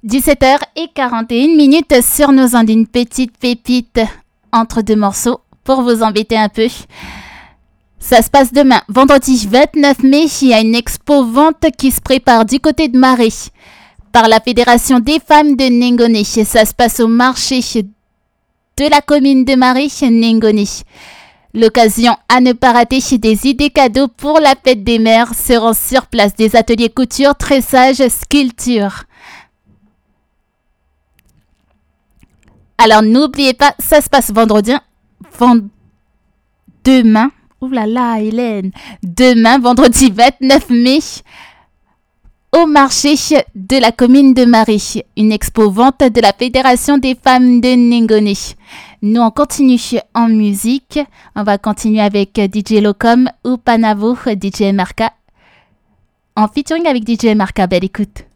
17h41 sur nos ondes, une petite pépite entre deux morceaux pour vous embêter un peu. Ça se passe demain, vendredi 29 mai, il y a une expo vente qui se prépare du côté de Marais par la Fédération des femmes de Nengoné. Ça se passe au marché de la commune de Marais, Nengoné. L'occasion à ne pas rater, des idées cadeaux pour la fête des mères seront sur place, des ateliers couture, tressage, sculpture. Alors n'oubliez pas, ça se passe demain. Ouh là là, Hélène. Demain, vendredi 29 mai, au marché de la commune de Marais. Une expo vente de la Fédération des femmes de Nengoné. Nous, on continue en musique. On va continuer avec DJ Locom ou Panavo, DJ Marca. En featuring avec DJ Marca. Belle écoute.